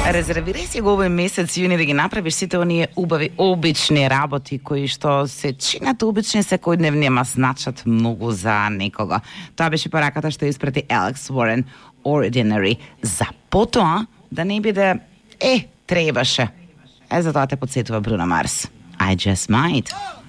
Резервирај си го овој месец јуни да ги направиш сите оние убави обични работи кои што се чинат обични секојдневни, ама значат многу за некого. Тоа беше пораката што испрати Алекс Уорен, Ordinary. За потоа да не биде требаше. За тоа те подсетува Бруно Марс. I just might.